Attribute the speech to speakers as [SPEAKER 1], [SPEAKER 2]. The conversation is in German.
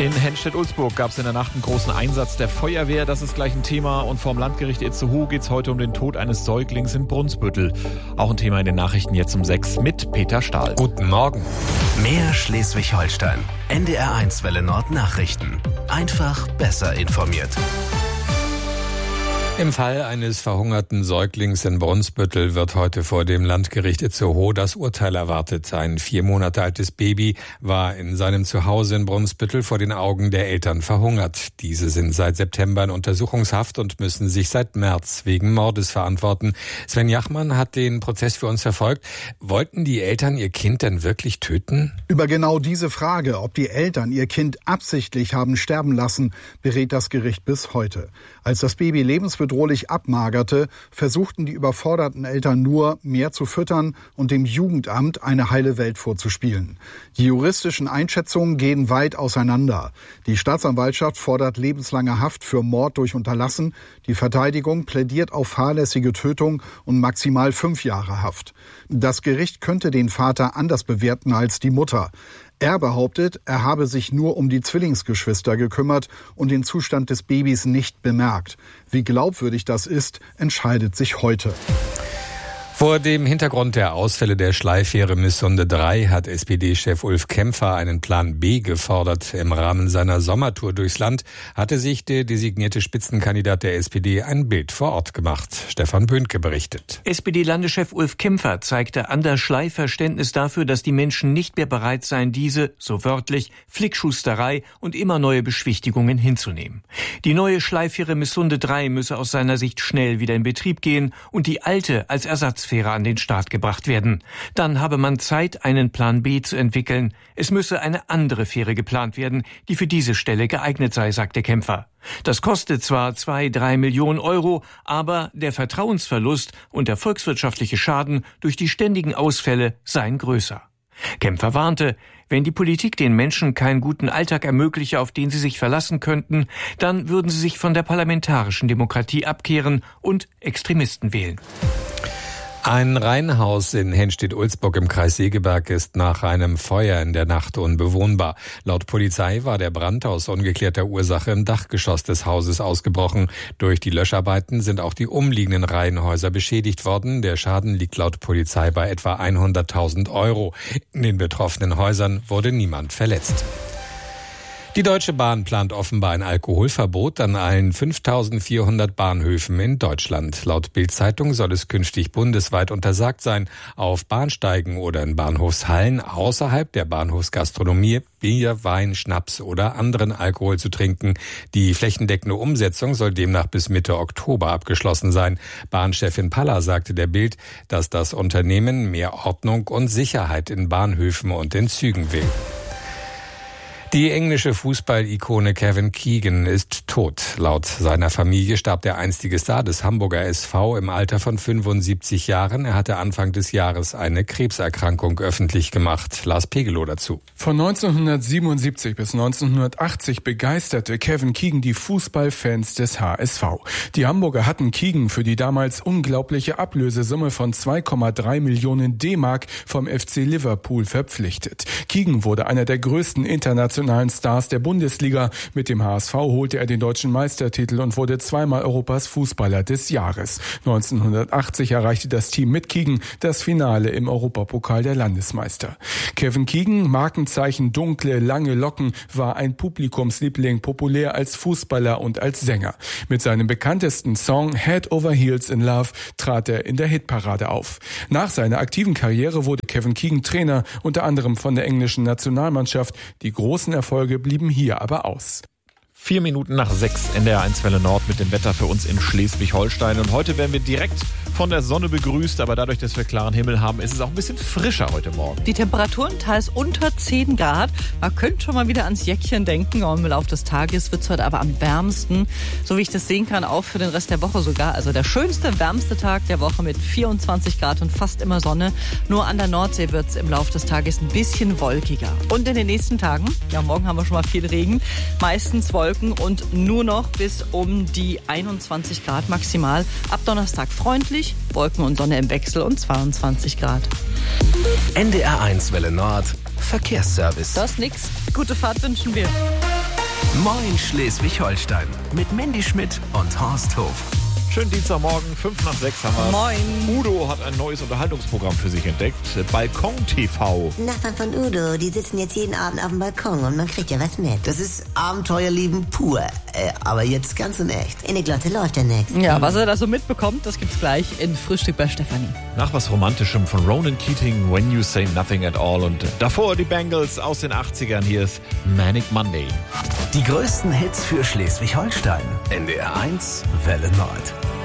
[SPEAKER 1] In Henstedt-Ulzburg gab es in der Nacht einen großen Einsatz der Feuerwehr. Das ist gleich ein Thema. Und vorm Landgericht Itzehoe geht es heute um den Tod eines Säuglings in Brunsbüttel. Auch ein Thema in den Nachrichten jetzt um 6 mit Peter Stahl.
[SPEAKER 2] Guten Morgen.
[SPEAKER 3] Mehr Schleswig-Holstein. NDR1 Welle Nord Nachrichten. Einfach besser informiert.
[SPEAKER 2] Im Fall eines verhungerten Säuglings in Brunsbüttel wird heute vor dem Landgericht Itzehoe das Urteil erwartet. Ein 4 Monate altes Baby war in seinem Zuhause in Brunsbüttel vor den Augen der Eltern verhungert. Diese sind seit September in Untersuchungshaft und müssen sich seit März wegen Mordes verantworten. Sven Jachmann hat den Prozess für uns verfolgt. Wollten die Eltern ihr Kind denn wirklich töten?
[SPEAKER 4] Über genau diese Frage, ob die Eltern ihr Kind absichtlich haben sterben lassen, berät das Gericht bis heute. Als das Baby lebensbedrohlich abmagerte, versuchten die überforderten Eltern nur, mehr zu füttern und dem Jugendamt eine heile Welt vorzuspielen. Die juristischen Einschätzungen gehen weit auseinander. Die Staatsanwaltschaft fordert lebenslange Haft für Mord durch Unterlassen. Die Verteidigung plädiert auf fahrlässige Tötung und maximal 5 Jahre Haft. Das Gericht könnte den Vater anders bewerten als die Mutter. Er behauptet, er habe sich nur um die Zwillingsgeschwister gekümmert und den Zustand des Babys nicht bemerkt. Wie glaubwürdig das ist, entscheidet sich heute.
[SPEAKER 2] Vor dem Hintergrund der Ausfälle der Schleifähre Missunde 3 hat SPD-Chef Ulf Kämpfer einen Plan B gefordert. Im Rahmen seiner Sommertour durchs Land hatte sich der designierte Spitzenkandidat der SPD ein Bild vor Ort gemacht. Stefan Böhnke berichtet.
[SPEAKER 5] SPD-Landeschef Ulf Kämpfer zeigte an der Schlei Verständnis dafür, dass die Menschen nicht mehr bereit seien, diese, so wörtlich, Flickschusterei und immer neue Beschwichtigungen hinzunehmen. Die neue Schleifähre Missunde 3 müsse aus seiner Sicht schnell wieder in Betrieb gehen und die alte als Ersatzfähre an den Start gebracht werden. Dann habe man Zeit, einen Plan B zu entwickeln. Es müsse eine andere Fähre geplant werden, die für diese Stelle geeignet sei, sagte Kämpfer. Das kostet zwar 2-3 Millionen Euro, aber der Vertrauensverlust und der volkswirtschaftliche Schaden durch die ständigen Ausfälle seien größer. Kämpfer warnte, wenn die Politik den Menschen keinen guten Alltag ermögliche, auf den sie sich verlassen könnten, dann würden sie sich von der parlamentarischen Demokratie abkehren und Extremisten wählen.
[SPEAKER 2] Ein Reihenhaus in Henstedt-Ulzburg im Kreis Segeberg ist nach einem Feuer in der Nacht unbewohnbar. Laut Polizei war der Brand aus ungeklärter Ursache im Dachgeschoss des Hauses ausgebrochen. Durch die Löscharbeiten sind auch die umliegenden Reihenhäuser beschädigt worden. Der Schaden liegt laut Polizei bei etwa 100.000 Euro. In den betroffenen Häusern wurde niemand verletzt. Die Deutsche Bahn plant offenbar ein Alkoholverbot an allen 5.400 Bahnhöfen in Deutschland. Laut Bild-Zeitung soll es künftig bundesweit untersagt sein, auf Bahnsteigen oder in Bahnhofshallen außerhalb der Bahnhofsgastronomie Bier, Wein, Schnaps oder anderen Alkohol zu trinken. Die flächendeckende Umsetzung soll demnach bis Mitte Oktober abgeschlossen sein. Bahnchefin Paller sagte der Bild, dass das Unternehmen mehr Ordnung und Sicherheit in Bahnhöfen und in Zügen will. Die englische Fußball-Ikone Kevin Keegan ist tot. Laut seiner Familie starb der einstige Star des Hamburger SV im Alter von 75 Jahren. Er hatte Anfang des Jahres eine Krebserkrankung öffentlich gemacht. Lars Pegelow dazu.
[SPEAKER 6] Von 1977 bis 1980 begeisterte Kevin Keegan die Fußballfans des HSV. Die Hamburger hatten Keegan für die damals unglaubliche Ablösesumme von 2,3 Millionen D-Mark vom FC Liverpool verpflichtet. Keegan wurde einer der größten internationalen Stars der Bundesliga. Mit dem HSV holte er den deutschen Meistertitel und wurde zweimal Europas Fußballer des Jahres. 1980 erreichte das Team mit Keegan das Finale im Europapokal der Landesmeister. Kevin Keegan, Markenzeichen dunkle, lange Locken, war ein Publikumsliebling, populär als Fußballer und als Sänger. Mit seinem bekanntesten Song Head Over Heels in Love trat er in der Hitparade auf. Nach seiner aktiven Karriere wurde Kevin Keegan Trainer, unter anderem von der englischen Nationalmannschaft. Die großen Erfolge blieben hier aber aus.
[SPEAKER 1] 4 Minuten nach 6 NDR1 Welle Nord mit dem Wetter für uns in Schleswig-Holstein. Und heute werden wir direkt von der Sonne begrüßt, aber dadurch, dass wir klaren Himmel haben, ist es auch ein bisschen frischer heute Morgen.
[SPEAKER 7] Die Temperaturen teils unter 10 Grad. Man könnte schon mal wieder ans Jäckchen denken. Im Laufe des Tages wird es heute aber am wärmsten, so wie ich das sehen kann, auch für den Rest der Woche sogar. Also der schönste, wärmste Tag der Woche mit 24 Grad und fast immer Sonne. Nur an der Nordsee wird es im Laufe des Tages ein bisschen wolkiger. Und in den nächsten Tagen, ja, morgen haben wir schon mal viel Regen, meistens Wolken und nur noch bis um die 21 Grad maximal. Ab Donnerstag freundlich, Wolken und Sonne im Wechsel und 22 Grad.
[SPEAKER 3] NDR1 Welle Nord, Verkehrsservice.
[SPEAKER 7] Das ist nix. Gute Fahrt wünschen wir.
[SPEAKER 3] Moin Schleswig-Holstein mit Mandy Schmidt und Horst Hof.
[SPEAKER 1] Schönen Dienstagmorgen, 5:05 haben wir.
[SPEAKER 7] Moin.
[SPEAKER 1] Udo hat ein neues Unterhaltungsprogramm für sich entdeckt. Balkon TV.
[SPEAKER 8] Nachbarn von Udo, die sitzen jetzt jeden Abend auf dem Balkon und man kriegt ja was mit.
[SPEAKER 9] Das ist Abenteuerlieben pur. Aber jetzt ganz in echt.
[SPEAKER 8] In der Glotte läuft der nix.
[SPEAKER 7] Ja, was er da so mitbekommt, das gibt's gleich in Frühstück bei Stefanie.
[SPEAKER 1] Nach was Romantischem von Ronan Keating, When You Say Nothing at All. Und davor die Bangles aus den 80ern. Hier ist Manic Monday.
[SPEAKER 3] Die größten Hits für Schleswig-Holstein. NDR 1, Welle Nord.